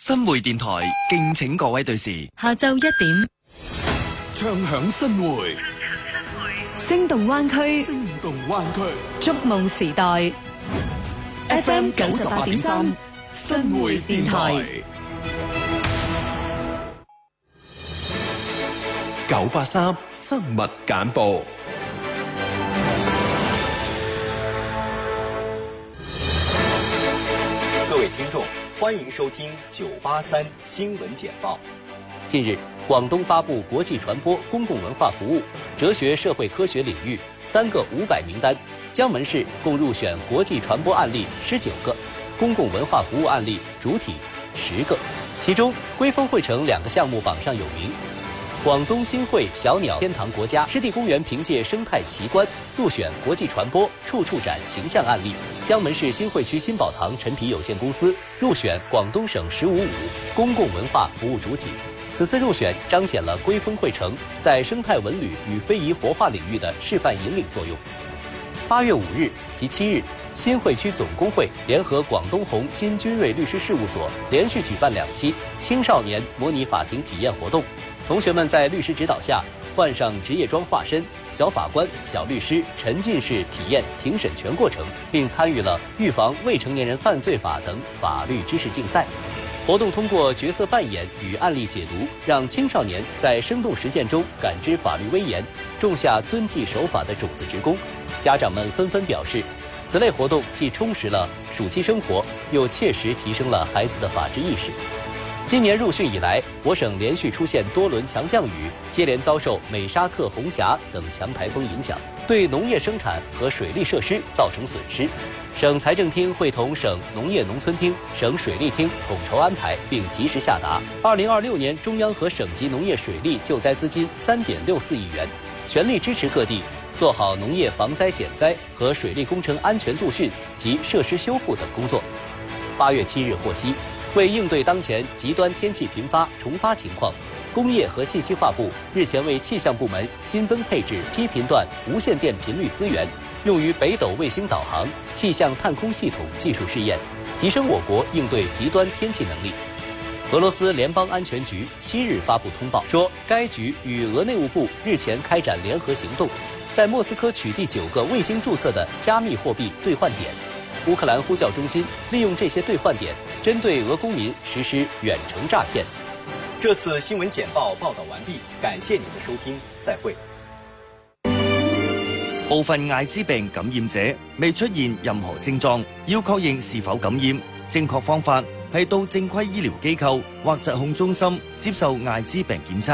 新會電台敬請各位對時。 下晝1點， 唱響新會， 聲動灣區， 聲動灣區， 觸夢時代。FM 98.3，新會電台。 983新聞簡報。 各位聽眾，歡迎收聽983新聞簡報。 近日，廣東發布國際傳播公共文化服務、哲學社會科學領域3個500名單，江門市共入選國際傳播案例19個，公共文化服務案例主體10個，其中歸風匯成2個項目榜上有名。廣東新會小鳥天堂國家濕地公園憑借生態奇觀入選國際傳播處處展形象案例，江門市新會區新寶堂陳皮有限公司入選廣東省15.5公共文化服務主體。此次入選彰顯了歸風匯成在生態文旅與非遺活化領域的示範引領作用。8月5日及7日，新會區總工會聯合廣東紅新君瑞律師事務所連續舉辦2期青少年模擬法庭體驗活動。同學們在律師指導下，換上職業裝化身，小法官、小律師沉浸式體驗庭審全過程，並參與了預防未成年人犯罪法等法律知識競賽。活動通過角色扮演與案例解讀，讓青少年在生動實踐中感知法律威嚴，種下遵紀守法的種子之功。家長們紛紛表示，此類活動既充實了暑期生活，又切實提升了孩子的法治意識。今年入汛以來，我省連續出現多輪強降雨，接連遭受美沙克、紅霞等強颱風影響，對農業生產和水利設施造成損失。省財政廳會同省農業農村廳、省水利廳統籌安排，並及時下達2026年中央和省級農業水利救災資金3.64億元，全力支持各地做好農業防災減災和水利工程安全度汛及設施修復等工作。8月7日獲悉，為應對當前極端天氣頻發重發情況，工業和信息化部日前為氣象部門新增配置低頻段無線電頻率資源，用於北斗衛星導航、氣象探空系統技術試驗，提升我國應對極端天氣能力。俄羅斯聯邦安全局7日發布通報說，該局與俄內務部日前開展聯合行動，在莫斯科取締9個未經註冊的加密貨幣兌換點。烏克蘭呼叫中心利用這些兌換點，針對俄公民實施遠程詐騙。 這次新聞簡報報道完畢，感謝您的收聽，再會。 部分艾滋病感染者未出現任何症狀，要確認是否感染，正確方法係到正規醫療機構或疾控中心接受艾滋病檢測。